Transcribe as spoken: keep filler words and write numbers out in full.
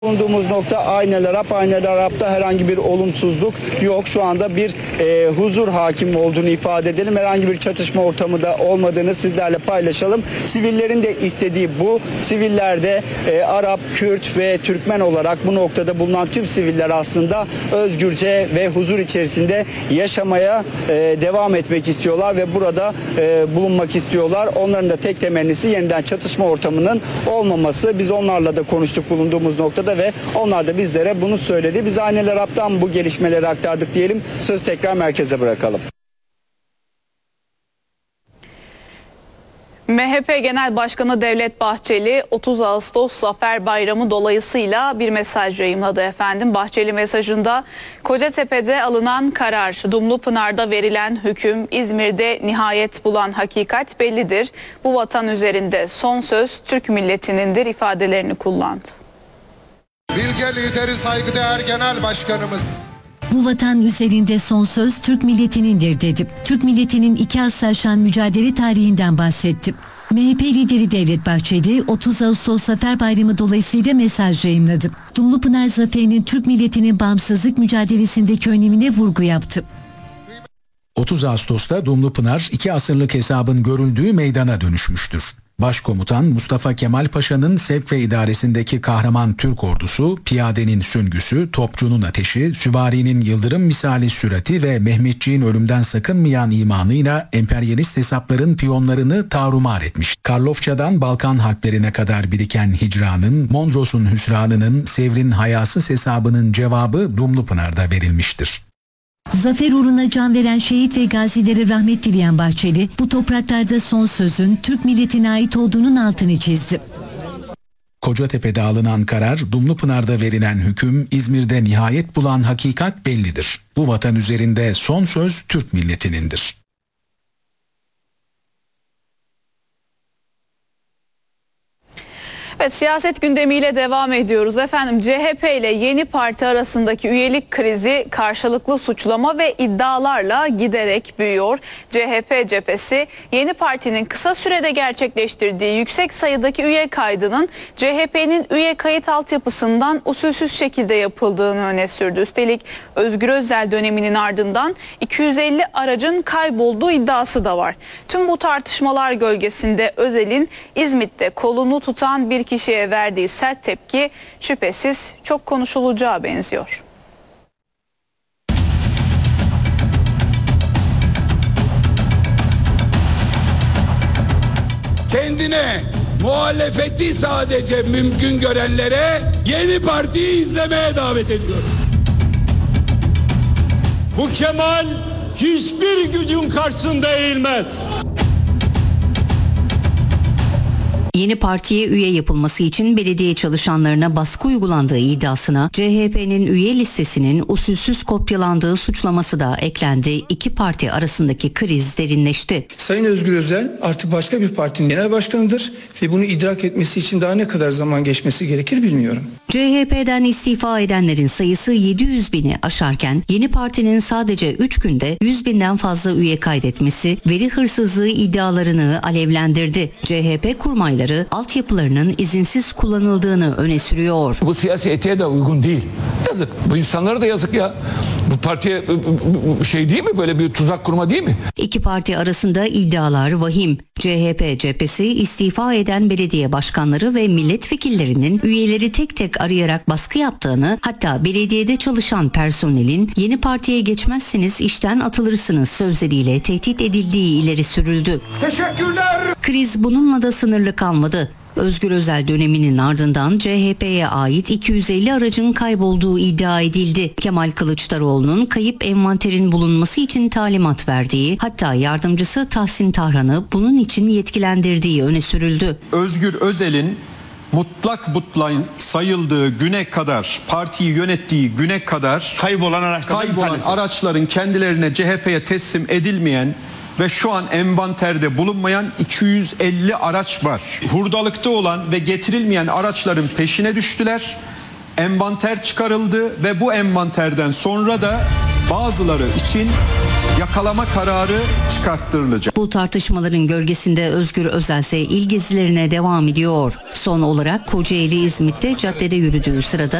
Bulunduğumuz nokta Aynel Arap. Aynel Arap'ta herhangi bir olumsuzluk yok. Şu anda bir e, huzur hakim olduğunu ifade edelim. Herhangi bir çatışma ortamı da olmadığını sizlerle paylaşalım. Sivillerin de istediği bu. Siviller de e, Arap, Kürt ve Türkmen olarak bu noktada bulunan tüm siviller aslında özgürce ve huzur içerisinde yaşamaya e, devam etmek istiyorlar ve burada e, bulunmak istiyorlar. Onların da tek temennisi yeniden çatışma ortamının olmaması. Biz onlarla da konuştuk bulunduğumuz noktada ve onlar da bizlere bunu söyledi. Biz Aynel Arap'tan bu gelişmeleri aktardık diyelim. Söz tekrar merkeze bırakalım. M H P Genel Başkanı Devlet Bahçeli otuz Ağustos Zafer Bayramı dolayısıyla bir mesaj yayımladı efendim. Bahçeli mesajında Kocatepe'de alınan karar, Dumlupınar'da verilen hüküm, İzmir'de nihayet bulan hakikat bellidir. Bu vatan üzerinde son söz Türk milletinindir ifadelerini kullandı. Bilge lideri saygıdeğer genel başkanımız. Bu vatan üzerinde son söz Türk milletinindir dedim. Türk milletinin iki asır aşan mücadele tarihinden bahsettim. M H P lideri Devlet Bahçeli otuz Ağustos Zafer Bayramı dolayısıyla mesaj yayımladı. Dumlupınar Zaferi'nin Türk milletinin bağımsızlık mücadelesindeki önemine vurgu yaptı. otuz Ağustos'ta Dumlupınar iki asırlık hesabın görüldüğü meydana dönüşmüştür. Başkomutan Mustafa Kemal Paşa'nın sevk ve idaresindeki kahraman Türk ordusu, piyadenin süngüsü, topçunun ateşi, süvarinin yıldırım misali sürati ve Mehmetçiğin ölümden sakınmayan imanıyla emperyalist hesapların piyonlarını tarumar etmiş. Karlofça'dan Balkan harplerine kadar biriken hicranın, Mondros'un hüsranının, Sevr'in hayasız hesabının cevabı Dumlupınar'da verilmiştir. Zafer uğruna can veren şehit ve gazilere rahmet dileyen Bahçeli, bu topraklarda son sözün Türk milletine ait olduğunun altını çizdi. Kocatepe'de alınan karar, Dumlupınar'da verilen hüküm, İzmir'de nihayet bulan hakikat bellidir. Bu vatan üzerinde son söz Türk milletinindir. Evet, siyaset gündemiyle devam ediyoruz. Efendim C H P ile Yeni Parti arasındaki üyelik krizi karşılıklı suçlama ve iddialarla giderek büyüyor. C H P cephesi Yeni Parti'nin kısa sürede gerçekleştirdiği yüksek sayıdaki üye kaydının C H P'nin üye kayıt altyapısından usulsüz şekilde yapıldığını öne sürdü. Üstelik Özgür Özel döneminin ardından iki yüz elli aracın kaybolduğu iddiası da var. Tüm bu tartışmalar gölgesinde Özel'in İzmit'te kolunu tutan bir kişiye verdiği sert tepki şüphesiz çok konuşulacağı benziyor. Kendine muhalefeti sadece mümkün görenlere Yeni Parti'yi izlemeye davet ediyorum. Bu Kemal hiçbir gücün karşısında eğilmez. Yeni partiye üye yapılması için belediye çalışanlarına baskı uygulandığı iddiasına C H P'nin üye listesinin usulsüz kopyalandığı suçlaması da eklendi. İki parti arasındaki kriz derinleşti. Sayın Özgür Özel artık başka bir partinin genel başkanıdır ve bunu idrak etmesi için daha ne kadar zaman geçmesi gerekir bilmiyorum. C H P'den istifa edenlerin sayısı yedi yüz bini aşarken Yeni Parti'nin sadece üç günde yüz binden fazla üye kaydetmesi veri hırsızlığı iddialarını alevlendirdi. C H P kurmayları altyapılarının izinsiz kullanıldığını öne sürüyor. Bu siyasi etiğe de uygun değil. Yazık. Bu insanlara da yazık ya. Bu partiye şey değil mi? Böyle bir tuzak kurma değil mi? İki parti arasında iddialar vahim. C H P cephesi istifa eden belediye başkanları ve milletvekillerinin üyeleri tek tek arayarak baskı yaptığını, hatta belediyede çalışan personelin Yeni Parti'ye geçmezseniz işten atılırsınız sözleriyle tehdit edildiği ileri sürüldü. Teşekkürler. Kriz bununla da sınırlı kalmadı. Özgür Özel döneminin ardından C H P'ye ait iki yüz elli aracın kaybolduğu iddia edildi. Kemal Kılıçdaroğlu'nun kayıp envanterin bulunması için talimat verdiği, hatta yardımcısı Tahsin Tarhan'ı bunun için yetkilendirdiği öne sürüldü. Özgür Özel'in mutlak mutlak sayıldığı güne kadar, partiyi yönettiği güne kadar kaybolan, kaybolan araçların kendilerine C H P'ye teslim edilmeyen ve şu an envanterde bulunmayan iki yüz elli araç var. Hurdalıkta olan ve getirilmeyen araçların peşine düştüler. Envanter çıkarıldı ve bu envanterden sonra da bazıları için yakalama kararı çıkarttırılacak. Bu tartışmaların gölgesinde Özgür Özel ise il gezilerine devam ediyor. Son olarak Kocaeli İzmit'te caddede yürüdüğü sırada